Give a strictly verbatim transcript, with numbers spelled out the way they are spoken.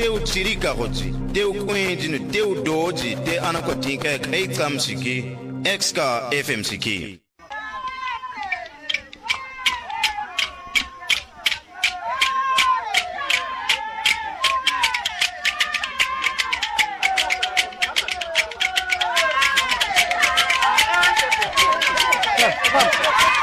teo tsirika gotsi teo kwendine teo doji te anakotinka kai tsamsiki exka F M siki Come.